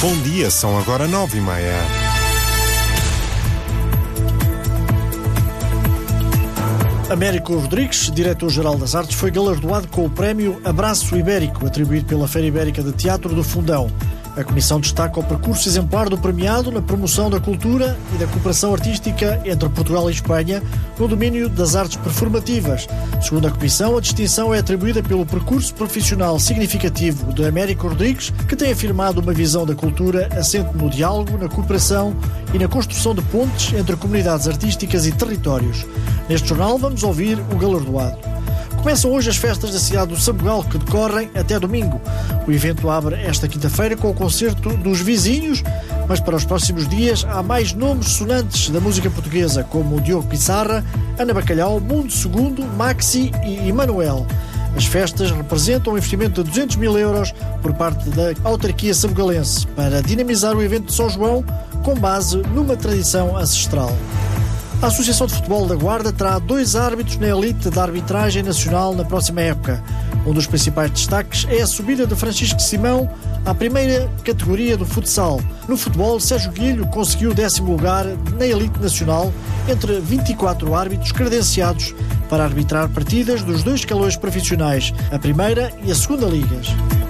Bom dia, são agora 9h30. Américo Rodrigues, diretor-geral das artes, foi galardoado com o prémio Abraço Ibérico, atribuído pela Feira Ibérica de Teatro do Fundão. A Comissão destaca o percurso exemplar do premiado na promoção da cultura e da cooperação artística entre Portugal e Espanha no domínio das artes performativas. Segundo a Comissão, a distinção é atribuída pelo percurso profissional significativo de Américo Rodrigues, que tem afirmado uma visão da cultura assente no diálogo, na cooperação e na construção de pontes entre comunidades artísticas e territórios. Neste jornal vamos ouvir o galardoado. Começam hoje as festas da cidade do Sabugal, que decorrem até domingo. O evento abre esta quinta-feira com o concerto dos Vizinhos, mas para os próximos dias há mais nomes sonantes da música portuguesa, como Diogo Pissarra, Ana Bacalhau, Mundo Segundo, Maxi e Emanuel. As festas representam um investimento de 200 mil euros por parte da autarquia sabugalense para dinamizar o evento de São João com base numa tradição ancestral. A Associação de Futebol da Guarda terá 2 árbitros na elite da arbitragem nacional na próxima época. Um dos principais destaques é a subida de Francisco Simão à primeira categoria do futsal. No futebol, Sérgio Guilho conseguiu o 10º lugar na elite nacional entre 24 árbitros credenciados para arbitrar partidas dos 2 escalões profissionais, a primeira e a segunda ligas.